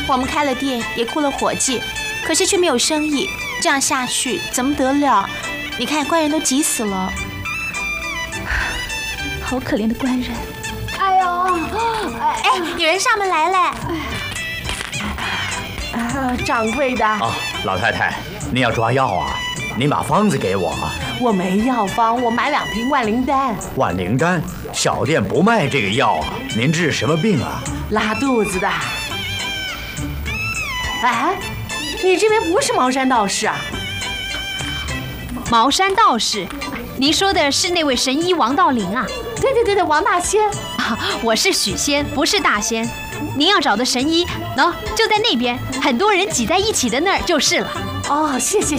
我们开了店，也雇了伙计，可是却没有生意，这样下去怎么得了？你看官人都急死了。好可怜的官人！ 哎呦， 哎，有人上门来了。 掌柜的。 啊，老太太，您要抓药啊？您把方子给我。 我没药方，我买2瓶万灵丹。 万灵丹，小店不卖这个药啊。您治什么病啊？ 拉肚子的。哎，你这边不是茅山道士啊？ 茅山道士，您说的是那位神医王道陵啊？ 对，王大仙。 啊，我是许仙，不是大仙。您要找的神医，就在那边，很多人挤在一起的那儿就是了。 哦，谢谢。